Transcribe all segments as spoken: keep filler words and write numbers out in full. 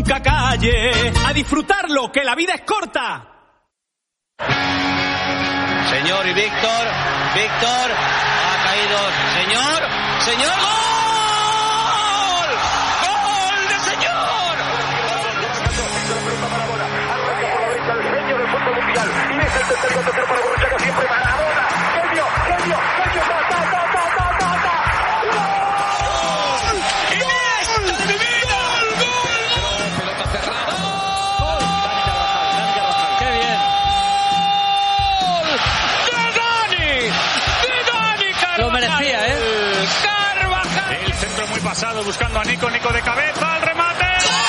nunca calle, a disfrutarlo, que la vida es corta. Señor y Víctor, Víctor, ha caído, señor, señor, ¡gol! ¡Gol de señor! El genio del fútbol mundial, y es el tercer gol tercer para Borruchaga, siempre Maradona, genio, genio, genio, ta, ta, ta, ta, ta, ta, ta. ¡Gol! ¡Iniesta de vida! ¡Gol! Pelota cerrada. ¡Qué bien! Lo merecía, ¿eh? Carvajal. El centro muy pasado buscando a Nico, Nico de cabeza, al remate.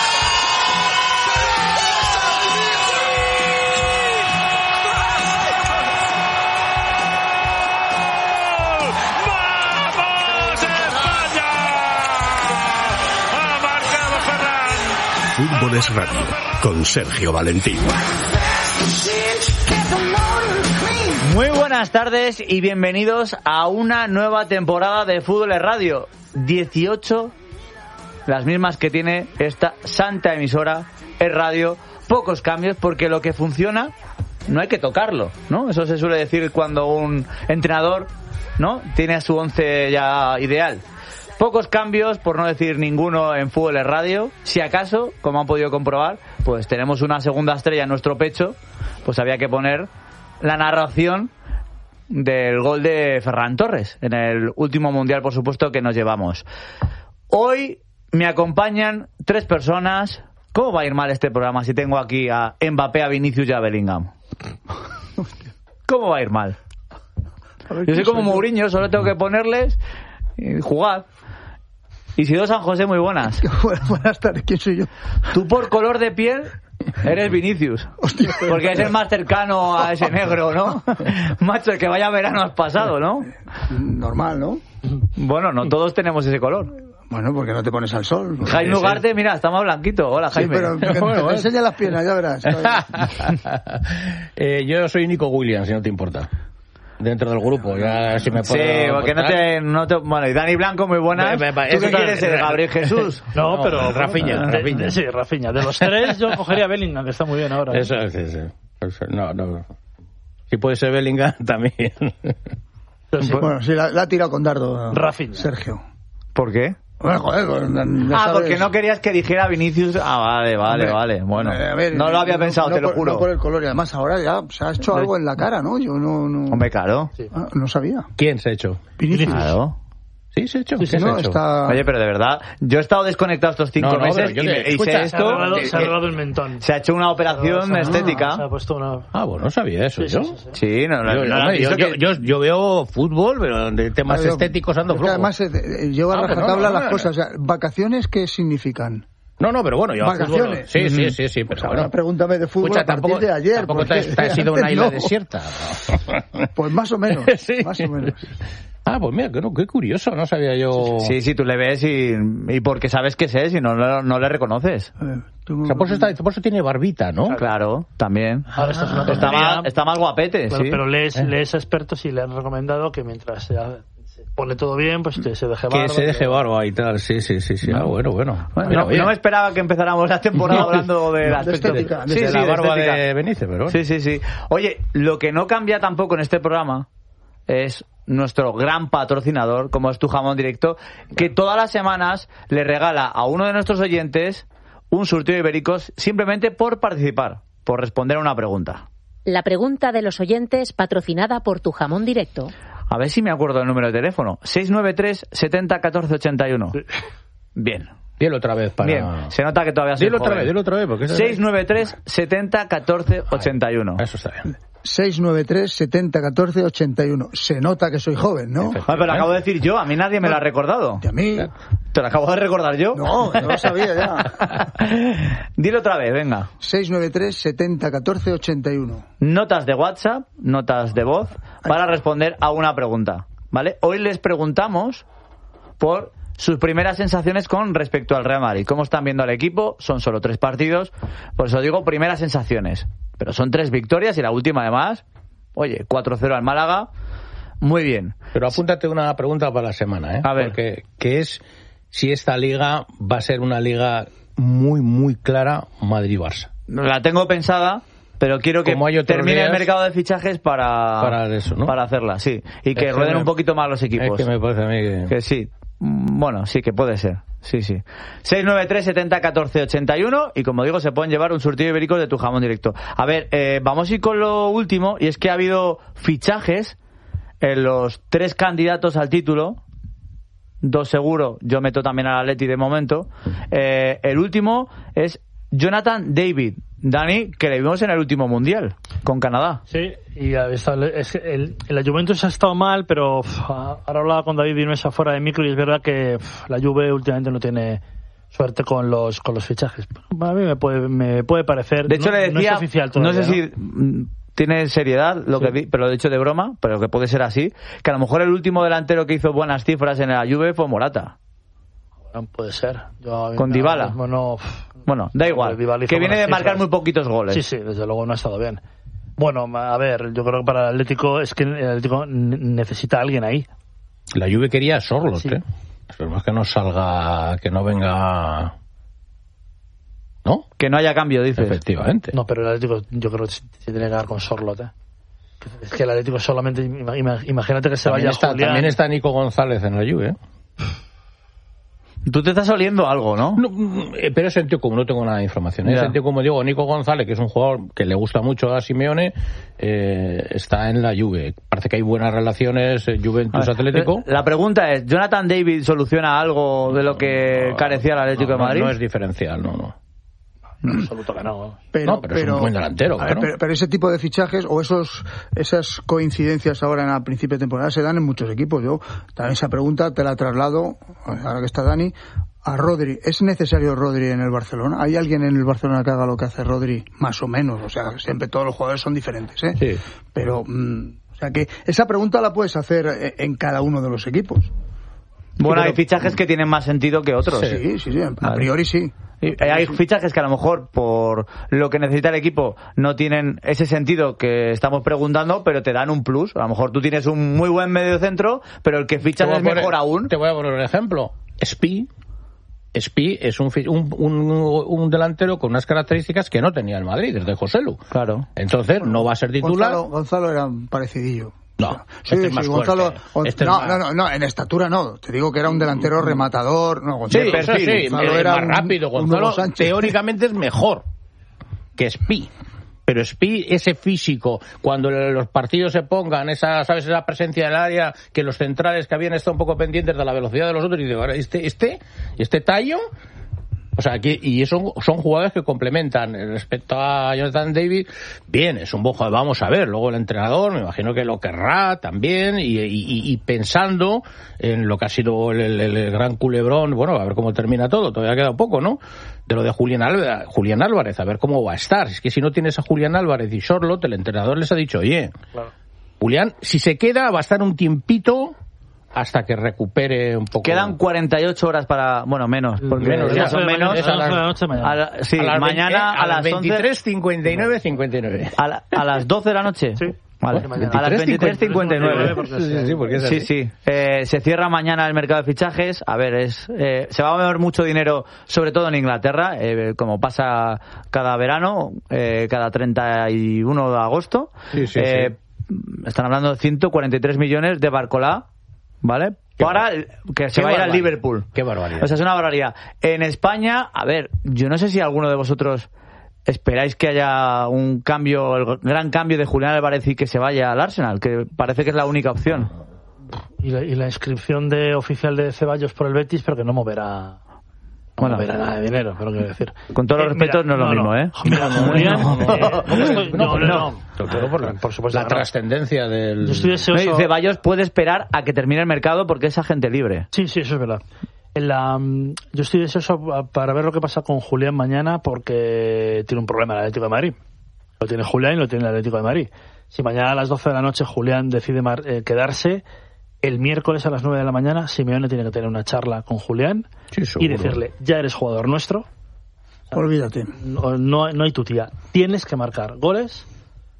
¡Vamos España! Ha marcado Ferran. Fútbol es Radio con Sergio Valentín. Muy buenas tardes y bienvenidos a una nueva temporada de Fútbol es Radio. dieciocho, las mismas que tiene esta santa emisora, es radio. Pocos cambios porque lo que funciona no hay que tocarlo, ¿no? Eso se suele decir cuando un entrenador, ¿no?, tiene a su once ya ideal. Pocos cambios, por no decir ninguno, en Fútbol es Radio. Si acaso, como han podido comprobar, pues tenemos una segunda estrella en nuestro pecho, pues había que poner la narración del gol de Ferran Torres en el último mundial, por supuesto, que nos llevamos. Hoy me acompañan tres personas. ¿Cómo va a ir mal este programa si tengo aquí a Mbappé, a Vinicius y a Bellingham? ¿Cómo va a ir mal? Yo soy como Mourinho, solo tengo que ponerles y jugar. Isidro San José, muy buenas. Buenas tardes, ¿quién soy yo? Tú por color de piel eres Vinicius. Hostia, porque es el más cercano a ese negro, ¿no? Macho, el que vaya verano has pasado, ¿no? Normal, ¿no? Bueno, no todos tenemos ese color. Bueno, porque no te pones al sol. Jaime Ugarte, mira, está más blanquito. Hola, Jaime. Sí, pero que bueno, te bueno. enseña las piernas, ya verás. eh, yo soy Nico Williams, si no te importa. Dentro del grupo, ya si me puedo... Sí, porque no te, no te... Bueno, y Dani Blanco, muy buenas. Me, me, ¿Tú qué está, quieres ser, Gabriel Jesús? No, no, pero... Rafinha, de, Rafinha. De, sí, Rafinha. De los tres, yo cogería a Bellingham, que está muy bien ahora. Eso, sí, sí. Eso, no, no. Si puede ser Bellingham, también. Sí. Bueno, sí, la, la ha tirado con dardo Rafinha. Sergio. ¿Por qué? Bueno, joder, pues, ya ah, sabes. porque no querías que dijera Vinicius. Ah, vale, vale, Hombre, vale. Bueno, a ver, no lo había no, pensado, no te lo por, juro. No por el color, y además ahora ya se ha hecho algo en la cara, ¿no? Yo no... no... Hombre, claro. Sí. Ah, no sabía. ¿Quién se ha hecho? Vinicius. Claro. Sí, se ha hecho. Sí, sí, ¿Qué se no, ha hecho? está... Oye, pero de verdad, yo he estado desconectado estos cinco No, no, meses pero yo y, te- me- y escucha, sé se ha esto. Se ha arreglado, que- se ha que arreglado el mentón. se ha hecho una operación Se ha- estética. Se ha puesto una... Ah, bueno, no sabía eso Sí, yo. sí, sí, sí. Sí, no, no, Yo, no, hombre, no, yo, eso yo, que- yo, yo veo fútbol, pero de temas Claro, estéticos ando es que flojo. además eh, eh, lleva Ah, a pero no, rajatabla no, no, las no. cosas. O sea, ¿vacaciones qué significan? No, no, pero bueno, yo a ¿Vacaciones? fútbol... Sí, sí, sí, sí, pero Pues ahora bueno. pregúntame de fútbol Escucha, a partir tampoco, de ayer. tampoco porque te, te has sido una antes isla no. desierta. Pues más o menos, Sí. más o menos. Ah, pues mira, qué, qué curioso, no sabía yo... Sí, sí, tú le ves y, y porque sabes que es y no, no, no le reconoces. A ver, tú- O sea, por eso, está, por eso tiene barbita, ¿no? Claro, también. Ahora esto es una Está tontería, más, está más guapete, claro, sí. pero lees, lees expertos y le han recomendado que mientras se, se pone todo bien, pues que se deje barba. Que se deje que- barba y tal, sí, sí, sí, sí. Ah, bueno, bueno. Bueno, Mira, no, oye, no me esperaba que empezáramos la temporada hablando de la de estética, Sí, de sí, la de barba estética. de Benítez, pero bueno. Sí, sí, sí. Oye, lo que no cambia tampoco en este programa es nuestro gran patrocinador, como es Tu Jamón Directo, que todas las semanas le regala a uno de nuestros oyentes un surtido de ibéricos simplemente por participar, por responder a una pregunta. La pregunta de los oyentes patrocinada por Tu Jamón Directo. A ver si me acuerdo del número de teléfono. seis nueve tres setenta catorce ochenta y uno. Bien. Dilo otra vez para... Bien, se nota que todavía soy Dilo otra joven. vez, dilo otra vez. Porque eso- seis nueve tres setenta catorce ochenta y uno. Eso está bien. seis nueve tres setenta catorce ochenta y uno. Se nota que soy joven, ¿no? Ah, pero lo acabo de decir yo, a mí nadie me lo ha recordado. Y a mí... ¿Te lo acabo de recordar yo? No, no lo sabía ya. Dilo otra vez, venga. seis nueve tres setenta catorce ochenta y uno. Notas de WhatsApp, notas de voz, para responder a una pregunta, ¿vale? Hoy les preguntamos por sus primeras sensaciones con respecto al Real Madrid. ¿Cómo están viendo al equipo? Son solo tres partidos, por eso digo primeras sensaciones. Pero son tres victorias y la última además, oye, cuatro cero al Málaga, muy bien. Pero apúntate una pregunta para la semana, ¿eh? A ver. Porque, que es si esta liga va a ser una liga muy, muy clara Madrid-Barça. La tengo pensada, pero quiero que termine días, el mercado de fichajes para, para, eso, ¿no? para hacerla, sí. Y que es rueden que me, un poquito más los equipos. Es que me parece a mí que... que sí. Bueno, sí que puede ser. Sí, sí. seis nueve tres setenta catorce ochenta y uno y como digo, se pueden llevar un surtido ibérico de tu jamón directo. A ver, eh, vamos a ir con lo último, y es que ha habido fichajes en los tres candidatos al título. Dos seguro, yo meto también al Atleti de momento. Eh, el último es Jonathan David, Dani, que le vimos en el último Mundial con Canadá. Sí, y es que el, la Juventus ha estado mal, pero uf, ahora hablaba con David Vinuesa fuera de micro y es verdad que uf, la Juve últimamente no tiene suerte con los con los fichajes. A mí me puede me puede parecer. De hecho, no, le decía, no es oficial todavía, no sé si ¿no? tiene seriedad lo sí. que vi, pero lo he dicho de broma, pero que puede ser así, que a lo mejor el último delantero que hizo buenas cifras en la Juve fue Morata. Bueno, puede ser. Yo, con no, Dybala. Bueno, bueno, da igual. Que viene de marcar muy poquitos goles. Sí, sí, desde luego no ha estado bien. Bueno, a ver, yo creo que para el Atlético es que el Atlético necesita a alguien ahí. La Juve quería a Sorloth, sí. ¿eh? Esperemos que no salga, que no venga... ¿No? Que no haya cambio, dices. Efectivamente. No, pero el Atlético yo creo que se tiene que dar con Sorloth, ¿eh? Es que el Atlético solamente... Imagínate que se también vaya está, Julián. También está Nico González en la Juve, ¿eh? Tú te estás oliendo algo, ¿no? no pero es sentido común, no tengo nada de información. En sentido como digo, Nico González, que es un jugador que le gusta mucho a Simeone, eh, está en la Juve. Parece que hay buenas relaciones Juventus-Atlético. La pregunta es, ¿Jonathan David soluciona algo de lo que no, carecía el Atlético no, de Madrid? No, no es diferencial, no, no. No, absoluto que no. Pero, no, pero, pero es un buen delantero. Ver, claro. pero, pero ese tipo de fichajes o esos esas coincidencias ahora en el principio de temporada se dan en muchos equipos. Yo también esa pregunta te la traslado, ahora que está Dani, a Rodri. ¿Es necesario Rodri en el Barcelona? ¿Hay alguien en el Barcelona que haga lo que hace Rodri? Más o menos. O sea, siempre todos los jugadores son diferentes, ¿eh? Sí. Pero, mmm, o sea que esa pregunta la puedes hacer en cada uno de los equipos. Bueno, sí, hay fichajes que tienen más sentido que otros. Sí, sí, sí, a priori sí. Hay fichajes que a lo mejor por lo que necesita el equipo no tienen ese sentido que estamos preguntando, pero te dan un plus. A lo mejor tú tienes un muy buen mediocentro, pero el que fichas es poner, mejor aún. Te voy a poner un ejemplo. Spi. Spi es un, un, un, un delantero con unas características que no tenía el Madrid desde Joselu. Claro. Entonces bueno, no va a ser titular. Gonzalo, Gonzalo era un parecidillo. No, sí, este sí, es más Gonzalo, fuerte. Este no, es más... no, no, no, en estatura no. Te digo que era un delantero rematador. No, Gonzalo, sí, perfil, sí, Gonzalo es era más un, rápido. Gonzalo teóricamente es mejor que Spi. Pero Spi, ese físico, cuando los partidos se pongan, esa, ¿sabes? Esa presencia en el área, que los centrales que habían estado un poco pendientes de la velocidad de los otros, y digo, este, este, este tallo. O sea, aquí, y eso son jugadores que complementan. Respecto a Jonathan David, bien, es un buen jugador, vamos a ver. Luego el entrenador, me imagino que lo querrá también, y, y, y pensando en lo que ha sido el, el, el gran culebrón, bueno, a ver cómo termina todo, todavía queda poco, ¿no? De lo de Julián Álvarez, Julián Álvarez, a ver cómo va a estar. Es que si no tienes a Julián Álvarez y Sorloth, el entrenador les ha dicho, oye, claro. Julián, si se queda, va a estar un tiempito hasta que recupere un poco. Quedan cuarenta y ocho horas para, bueno, menos, porque menos, ya son menos a las, a la noche mañana. A la, sí, a las mañana veinte, a, a las veintitrés cincuenta y nueve cincuenta y nueve. A, la, a las doce de la noche. Sí. Vale. A las veintitrés cincuenta y nueve. Sí, sí, porque es sí, sí. Eh, se cierra mañana el mercado de fichajes. A ver, es eh, se va a mover mucho dinero, sobre todo en Inglaterra, eh, como pasa cada verano, eh, cada treinta y uno de agosto. Sí, sí, eh, sí. Están hablando de ciento cuarenta y tres millones de Barcolá, ¿vale? Qué para que se va a ir al Liverpool. Qué barbaridad. O sea, es una barbaridad. En España, a ver, yo no sé si alguno de vosotros esperáis que haya un cambio, el gran cambio de Julián Álvarez y que se vaya al Arsenal, que parece que es la única opción. Y la, y la inscripción de oficial de Ceballos por el Betis, pero que no moverá... No bueno, moverá nada de dinero, pero quiero decir. Con todos los eh, respetos, no es lo no, mismo, no. ¿eh? Mira, Julián... No, no, no, no, no. Todo por, la, por supuesto, la trascendencia del... Yo estoy deseoso... No, Ceballos puede esperar a que termine el mercado porque es agente libre. Sí, sí, eso es verdad. En la, yo estoy deseoso para ver lo que pasa con Julián mañana porque tiene un problema el Atlético de Madrid. Lo tiene Julián y lo tiene el Atlético de Madrid. Si mañana a las doce de la noche Julián decide mar, eh, quedarse, el miércoles a las nueve de la mañana Simeone tiene que tener una charla con Julián sí, y decirle, ya eres jugador nuestro. Olvídate. No, no, no hay tu tía. Tienes que marcar goles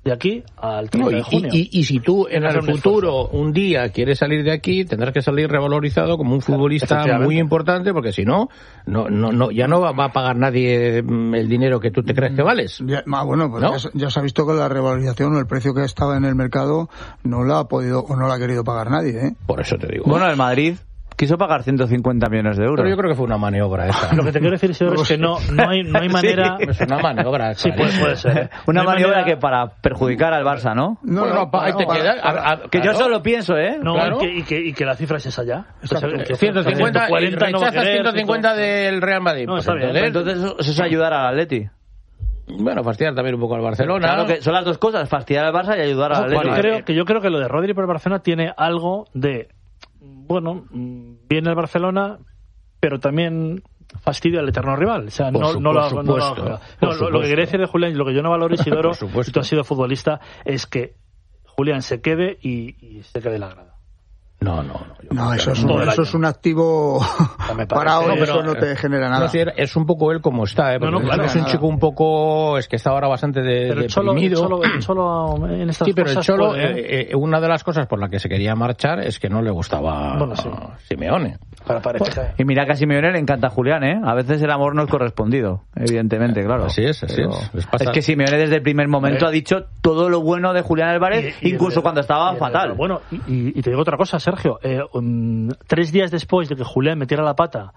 de aquí al treinta No, y, de junio. y, y, y si tú en el un futuro un día quieres salir de aquí, tendrás que salir revalorizado como un futbolista muy importante, porque si no, no, no, no ya no va, va a pagar nadie el dinero que tú te crees que vales. Ya, ah, bueno, pues ¿no? ya, ya se ha visto que la revalorización o el precio que estaba en el mercado no la ha podido o no la ha querido pagar nadie, ¿eh? Por eso te digo. Bueno, el Madrid quiso pagar ciento cincuenta millones de euros. Pero yo creo que fue una maniobra esa. Lo que te quiero decir, Isidoro, es que no, no, hay, no hay manera... Sí, es una maniobra. Sí, puede, puede ser. ¿eh? Una No hay maniobra manera- que para perjudicar al Barça, ¿no? No, Bueno, no, pa- ahí te para- queda. para- a- a- Que yo claro. solo pienso, ¿eh? No, Claro. y, que, y, que, y que la cifra es esa ya. Entonces, que- ciento cincuenta y ciento cuarenta no va a rechazas querer, ciento cincuenta del Real Madrid. No, Pues está bien. entonces, Entonces eso, eso es ayudar al Atleti. bueno, fastidiar también un poco al Barcelona. Claro que son las dos cosas, fastidiar al Barça y ayudar al Ojo, Atleti. yo creo, que yo creo que lo de Rodri por el Barcelona tiene algo de, bueno, mm, viene el Barcelona, pero también fastidio al eterno rival. O sea, Por no, su- no por lo, no supuesto, lo- no, por lo- lo que supuesto. quería decir de Julián y lo que yo no valoro, Isidoro, Por supuesto. y tú has sido futbolista, es que Julián se quede y, y se quede la grada. No, no, no. yo No, creo eso que es, no. un, eso es un activo me parece. parado No, y pero, eso no te genera nada. No, sí, es un poco él como está, ¿eh? No, no, Porque claro, es un nada. chico un poco... Es que está ahora bastante de, Pero el Cholo, el deprimido. Cholo, el Cholo en estas Sí, pero el cosas Cholo, puede, ¿eh? eh, eh, una de las cosas por la que se quería marchar es que no le gustaba Bueno, sí. a Simeone. Para parecer. Y mira que a Simeone le encanta a Julián, ¿eh? A veces el amor no es correspondido, evidentemente, claro. Así es, así Pero es. Les pasa- Es que Simeone desde el primer momento A ver. ha dicho todo lo bueno de Julián Álvarez, Y- y incluso de- cuando estaba y de- fatal. Bueno, y, y- y te digo otra cosa, Sergio. Eh, um, tres días después de que Julián metiera la pata,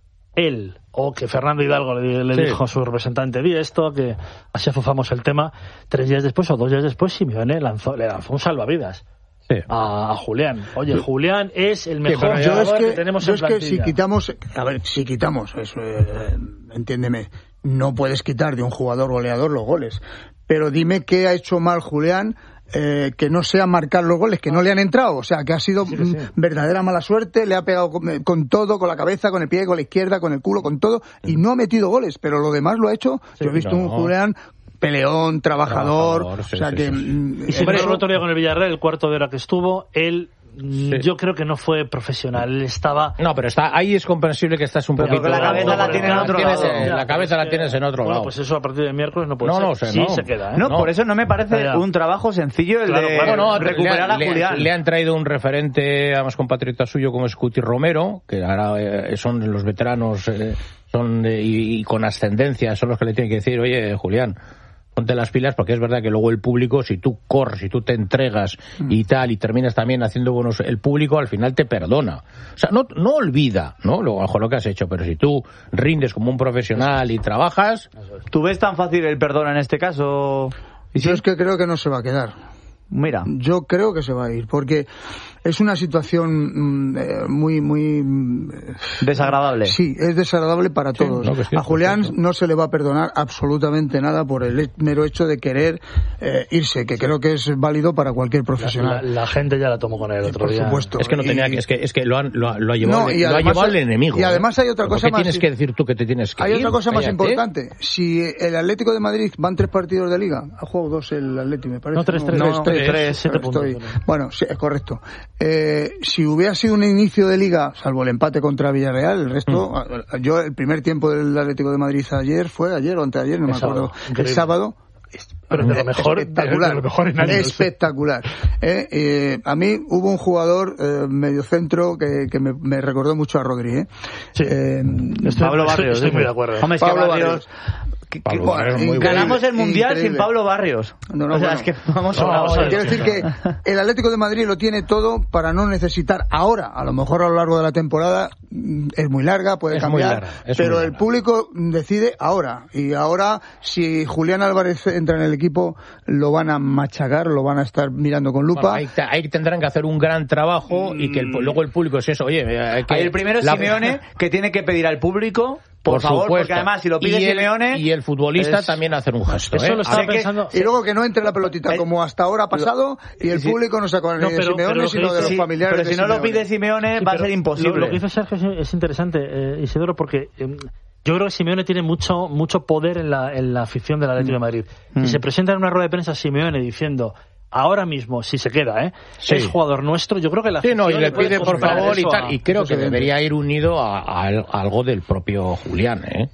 él, o que Fernando Hidalgo le, le Sí. dijo a su representante, di esto, que así afufamos el tema, tres días después o dos días después, Simeone lanzó, le lanzó un salvavidas Sí. a, a Julián. Oye, Julián es el mejor pero Yo jugador es que, que, tenemos yo en es que plantilla. si quitamos, a ver, si quitamos, eso, eh, entiéndeme, no puedes quitar de un jugador goleador los goles, pero dime qué ha hecho mal Julián, eh, que no sea marcar los goles, que no le han entrado, o sea, que ha sido Sí, que sí. mm, verdadera mala suerte, le ha pegado con, con todo, con la cabeza, con el pie, con la izquierda, con el culo, con todo, y no ha metido goles, pero lo demás lo ha hecho. Sí, Yo he visto no. un Julián peleón, trabajador, Trabajador, sí, o sea sí, que... sí. mm, Y si eso- el otro día con el Villarreal, el cuarto de hora que estuvo, él, mm, Sí. yo creo que no fue profesional. Él estaba... No, pero está ahí es comprensible que estás un Pero poquito... que la cabeza la tiene en otro tienes, lado. eh, Ya, La cabeza pero la es tienes que- en otro bueno, lado. pues eso a partir de miércoles no puede No, ser. no sé, sí no. se queda, ¿eh? No, No. por eso no me parece Ya, ya. un trabajo sencillo el Claro, de claro. No, no, recuperar le, a le- Julián. le han traído un referente, además compatriota suyo, como es Cuti Romero, que ahora eh, son los veteranos eh, son de- y, y con ascendencia, son los que le tienen que decir, oye, Julián, ponte las pilas, porque es verdad que luego el público, si tú corres, si tú te entregas y tal, y terminas también haciendo buenos, el público al final te perdona. O sea, no, no olvida, ¿no? Lo, ojo, lo que has hecho, pero si tú rindes como un profesional y trabajas, ¿Tú ves tan fácil el perdón en este caso? Yo es que creo que no se va a quedar. Mira, Yo creo que se va a ir, porque es una situación mm, eh, muy, muy... mm, desagradable. Sí, es desagradable para todos. no, que sí, a Julián perfecto. no se le va a perdonar absolutamente nada por el he- mero hecho de querer eh, irse, que creo que es válido para cualquier La, profesional. la gente ya la tomó con él el otro Por día. supuesto. es que no tenía Y- que, es que, es que lo, han, lo, ha- lo ha llevado, No, el- y lo ha además llevado el hay- enemigo. y además hay otra ¿Por cosa qué más- tienes que decir tú que te tienes que Hay ir? otra cosa más Cállate. importante. Si el Atlético de Madrid van tres partidos de liga, ha jugado dos el Atlético, me parece. No, tres, tres, no, no, tres, tres, siete estoy- puntos. Bueno, sí, es correcto. Eh, si hubiera sido un inicio de liga, salvo el empate contra Villarreal, el resto, Mm. yo el primer tiempo del Atlético de Madrid ayer fue ayer o anteayer, no El me acuerdo, sábado. el Increíble. sábado. Pero de lo mejor, espectacular, de lo mejor en años. espectacular. Eh, eh, a mí hubo un jugador eh, mediocentro que, que me, me recordó mucho a Rodri. ¿eh? Sí. Eh, Estoy, Pablo estoy- Barrios. estoy muy de acuerdo. Hombre, es que Pablo Barrios... Barrios. que- que- Pablo Barrios muy Increíble, ganamos el Mundial increíble. sin Pablo Barrios. No, no, o sea, bueno. es que vamos No, a vamos a ver. Quiero decir que el Atlético de Madrid lo tiene todo para no necesitar ahora, a lo mejor a lo largo de la temporada mm, es muy larga, puede Es muy cambiar, larga, es pero muy el larga. público decide ahora. Y ahora, si Julián Álvarez entra en el equipo, lo van a machacar, lo van a estar mirando con lupa. Bueno, ahí, te- ahí tendrán que hacer un gran trabajo y que el- luego el público es eso, oye, hay que... Ahí el primero es la- Simeone, que tiene que pedir al público, por, Por favor, supuesto. porque además si lo pide y el, Simeone... y el futbolista es- también hacer un gesto, Eso ¿eh? lo estaba Así que- pensando. Y luego que no entre la pelotita Eh, como hasta ahora ha pasado y el sí. público no se acuerda No, ni de pero- Simeone pero lo que sino de dice- los Sí, familiares pero de si no lo Simeone. pide Simeone Sí, va a pero ser imposible. Lo, lo que dice Sergio es, es interesante, eh, Isidoro, porque eh, yo creo que Simeone tiene mucho mucho poder en la, en la afición del Atlético de Madrid. Mm. Si se presenta en una rueda de prensa Simeone diciendo, ahora mismo, si se queda, ¿eh? Sí. es jugador nuestro, yo creo que la Sí, no, y afición le puede pide por comprar favor y eso tal. a- Y creo Eso que es evidente. debería ir unido a, a- a algo del propio Julián, ¿eh?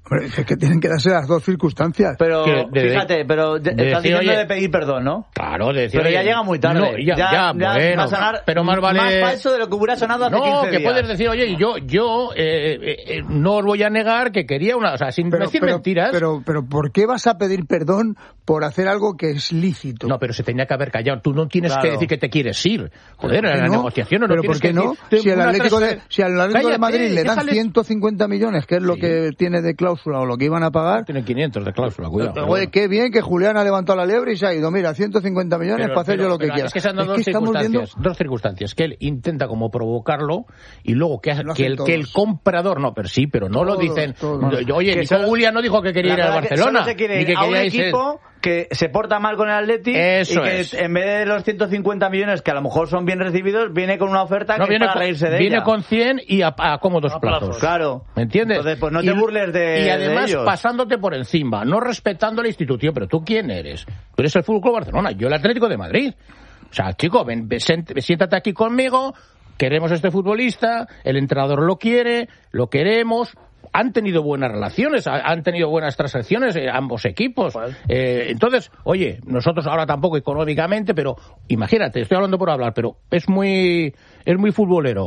Hombre, es que tienen que darse las dos circunstancias. Pero, Que de- fíjate, pero de, de estás decir, diciendo oye, de pedir perdón, ¿no? Claro, de decir, Pero ya oye, llega muy tarde. no, ya, ya, ya bueno, va a sonar pero más vale... más falso de lo que hubiera sonado hace No, quince que días. puedes decir, oye, yo yo eh, eh, eh, no os voy a negar que quería una... O sea, sin Pero, decir pero, mentiras... pero, pero, ¿por qué vas a pedir perdón por hacer algo que es lícito? No, pero se tenía que haber callado. Tú no tienes Claro. que decir que te quieres ir. Joder, en la no? negociación no ¿Pero tienes por qué que no? decir, Si al una Atlético, de, transfer- si al Atlético de Cállate, Madrid le dan déjales- ciento cincuenta millones, que es lo Sí. que tiene de cláusula o lo que iban a pagar, Tiene quinientos de cláusula, cuidado. pero oye, bueno. qué bien que Julián ha levantado la liebre y se ha ido. Mira, ciento cincuenta millones Pero- para hacer pero- yo lo que pero quiera. Es que se han dado dos estamos viendo... circunstancias, dos circunstancias. Que él intenta como provocarlo y luego que, Lo que, hacen el, que el todos. comprador, no, pero sí, pero no lo Todos, dicen. todos. Yo- Oye, Que Nico solo- Julián no dijo que quería ir La al verdad que Barcelona. solo se quiere ni ir que a un quería irse- equipo que se porta mal con el Atleti Eso y que es. en vez de los ciento cincuenta millones que a lo mejor son bien recibidos, viene con una oferta No, que viene, es para con, reírse de viene ella. con cien y a, a cómodos A plazos. plazos. Claro. ¿Me entiendes? Entonces, pues no te burles de- Y además de ellos. pasándote por encima, no respetando la institución. Pero ¿tú quién eres? Tú eres el Fútbol Club Barcelona, yo el Atlético de Madrid. O sea, chico, ven, ven, sent- siéntate aquí conmigo, queremos a este futbolista, el entrenador lo quiere, lo queremos. Han tenido buenas relaciones, ha- han tenido buenas transacciones eh, ambos equipos. Eh, entonces, oye, nosotros ahora tampoco económicamente, pero imagínate, estoy hablando por hablar, pero es muy, es muy futbolero.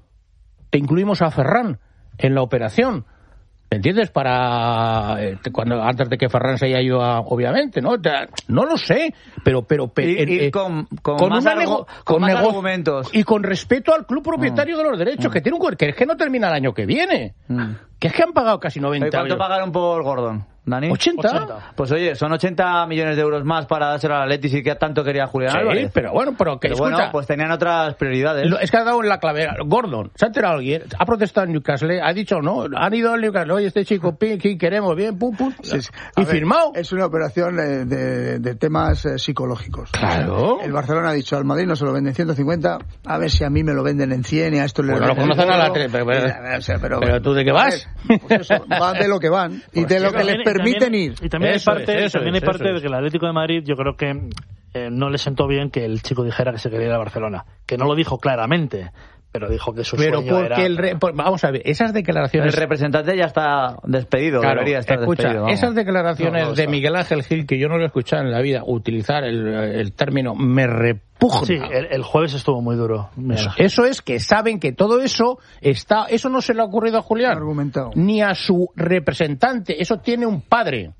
Te incluimos a Ferran en la operación. ¿Me entiendes? Para eh, cuando antes de que Ferran se haya ido, a- obviamente, ¿no? Te- No lo sé, pero pero pe- Ir- en- ir eh, con- con más una argu- nego- con más nego- argumentos. y con respeto al club propietario de los derechos, que tiene un que es que no termina el año que viene, que es que han pagado casi noventa. Oye, ¿cuánto millones. pagaron por Gordon, Dani? ochenta. Pues oye, son ochenta millones de euros más para dárselo al Atleti si que tanto quería Julián Sí, Álvarez. pero bueno, pero que Pero escucha, bueno, pues tenían otras prioridades. Lo- es que ha dado en la clave. Gordon, ¿se ha enterado alguien? Ha protestado en Newcastle, ha dicho, no, han ido al Newcastle, oye, este chico, pin, ¿quién queremos? Bien, pum, pum. Sí, sí. A Y ver, firmado. Es una operación eh, de, de temas eh, psicológicos. Claro. El Barcelona ha dicho al Madrid no se lo venden ciento cincuenta, a ver si a mí me lo venden en cien y a esto le Bueno, lo venden conocen a la oro. tres, pero- pero- Y, o sea, pero ¿tú de qué a vas? ver, pues eso, van de lo que van y de lo que les También- permiten también- ir. Y también Eso hay parte, es, eso también es, hay parte eso de es. que el Atlético de Madrid, yo creo que eh, no le sentó bien que el chico dijera que se quería ir a Barcelona. Que no lo dijo claramente, pero dijo que su Pero sueño porque era... el re- por- vamos a ver, esas El declaraciones... representante ya está despedido, Claro, debería estar escucha, despedido. vamos. esas declaraciones No, no de está. Miguel Ángel Gil, que yo no lo he escuchado en la vida, utilizar el, el término me repugna. Sí, el, el jueves estuvo muy duro. Miguel Eso, Ángel. eso es que saben que todo eso está, eso no se le ha ocurrido a Julián, Argumentado. ni a su representante, eso tiene un padre,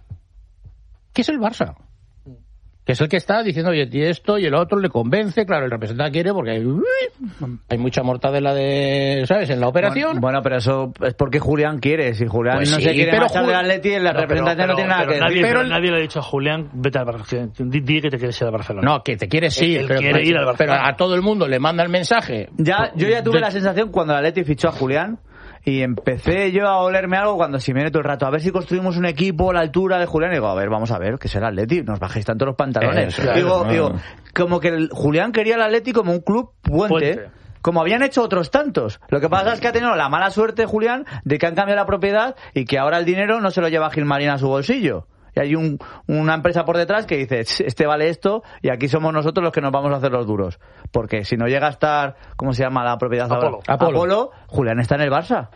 que es el Barça, que es el que está diciendo, oye, y esto y el otro le convence, claro, el representante quiere porque hay, uy, hay mucha mortadela de, ¿sabes?, en la operación. Bueno, bueno, pero eso es porque Julián quiere. Si Julián Pues no sí, se quiere pero marchar Jul- del Atleti, el No, pero- representante pero- no tiene nada pero que nadie, decir. Pero pero el- nadie le ha dicho a Julián, vete al Barcelona, di, di que te quieres ir al Barcelona. No, que te quiere sí, Él pero, quiere ir al pero Barcelona. a todo el mundo le manda el mensaje. Ya, yo ya tuve De- la sensación cuando el Atleti fichó a Julián y empecé yo a olerme algo cuando Simeone todo el rato, a ver si construimos un equipo a la altura de Julián. Y digo, a ver, vamos a ver, que será el Atleti, nos bajéis tanto los pantalones. Eso, digo, claro. digo, como que el Julián quería el Atleti como un club puente. Puente. Como habían hecho otros tantos. Lo que pasa es que ha tenido la mala suerte, Julián, de que han cambiado la propiedad y que ahora el dinero no se lo lleva Gilmarín a su bolsillo. Y hay un, una empresa por detrás que dice, este vale esto y aquí somos nosotros los que nos vamos a hacer los duros. Porque si no llega a estar, ¿cómo se llama la propiedad ahora? Apolo. Apolo. Apolo, Julián está en el Barça.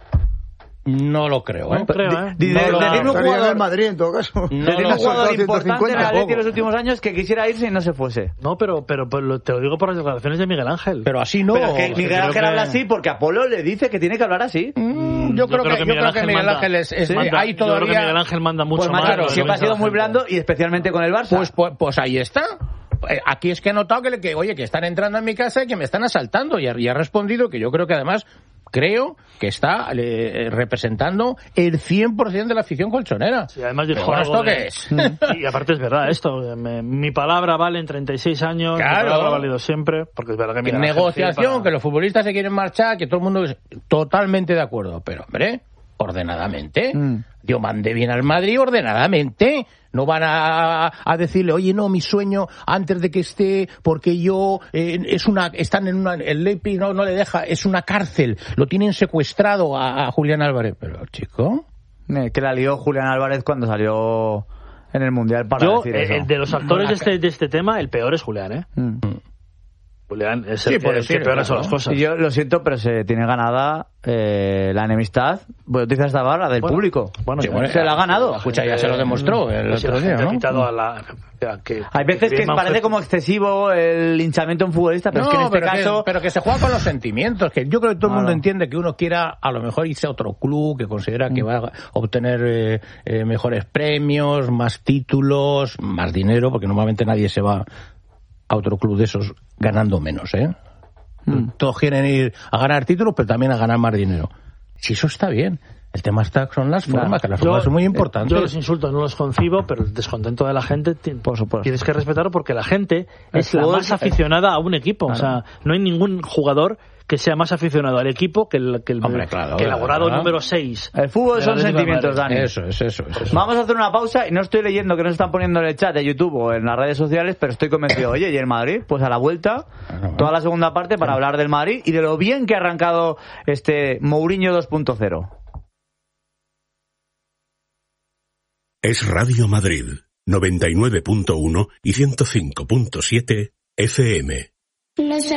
No lo creo, ¿eh? No creo, ¿eh? Di- No de- lo- decirme un Estaría en jugador, el Madrid en todo caso. No decirme lo- un jugador soltado importante en el ciento cincuenta. Atleti en los tampoco. últimos años que quisiera irse y no se fuese. No, pero, pero, pero te lo digo por las declaraciones de Miguel Ángel. Pero así no. Pero es que Yo Miguel creo Ángel que- habla así porque Apolo le dice que tiene que hablar así. Mm, yo, creo que, yo creo que Miguel Ángel, manda- es, es- manda- ahí yo creo que todavía... Miguel Ángel manda mucho Pues más. macho, de lo que siempre ha dice sido la muy gente. blando y especialmente con el Barça. Pues, pues, pues ahí está. Eh, Aquí es que he notado que, le- que, oye, que están entrando en mi casa y que me están asaltando. Y ha, y ha respondido que yo creo que además, creo que está eh, representando el cien por ciento de la afición colchonera. Sí, además dijo ¿Con algo esto de- qué es? Y aparte es verdad esto. me- mi palabra vale en treinta y seis años. Claro. Mi palabra ha valido siempre. Porque es verdad que En Miguel Ángel negociación, para- que los futbolistas se quieren marchar, que todo el mundo es totalmente de acuerdo. Pero, hombre, ordenadamente. Mm. Yo mandé bien al Madrid ordenadamente. No van a, a decirle, oye, no, mi sueño antes de que esté, porque yo, eh, es una, están en una, el Leipzig no, no le deja, es una cárcel, lo tienen secuestrado a, a Julián Álvarez. Pero, chico, Eh, que la lió Julián Álvarez cuando salió en el Mundial para Yo, decir eh, eso. el de los actores de este, de este tema, el peor es Julián, ¿eh? Mm. Julián es Sí, el por que, decir, que peor claro. son las cosas. Y yo lo siento, pero se tiene ganada eh, la enemistad, voy a utilizar esta barra, del Bueno, público. bueno, Sí, bueno, se la ha ganado. Escucha, ya se lo demostró el Pues si otro la día, gente ha ¿no? quitado a la- a que- Hay veces que bien parece Manchester- como excesivo el hinchamiento en futbolista, pero No, es que en este pero, caso... que, pero que se juega con los sentimientos, que yo creo que todo el Claro. mundo entiende que uno quiera a lo mejor irse a otro club, que considera que va a obtener eh, eh, mejores premios, más títulos, más dinero, porque normalmente nadie se va a otro club de esos ganando menos, ¿eh? Mm. Todos quieren ir a ganar títulos, pero también a ganar más dinero. Si eso está bien. El tema está son las formas, Claro. que las formas Yo- son muy importantes. Yo los insultos no los concibo, pero el descontento de la gente ti- Por supuesto. tienes que respetarlo porque la gente El es la fútbol más es- aficionada a un equipo. Claro. O sea, no hay ningún jugador que sea más aficionado al equipo que el, que el, Hombre, claro, que el elaborado claro. número seis. El fútbol del son Atlético de sentimientos, Madrid. Dani. Eso es, eso es. Eso. Vamos a hacer una pausa y no estoy leyendo que nos están poniendo en el chat de YouTube o en las redes sociales, pero estoy convencido. Oye, ¿y el Madrid? Pues a la vuelta, toda la segunda parte para hablar del Madrid y de lo bien que ha arrancado este Mourinho dos punto cero. Es Radio Madrid, noventa y nueve punto uno y ciento cinco punto siete F M.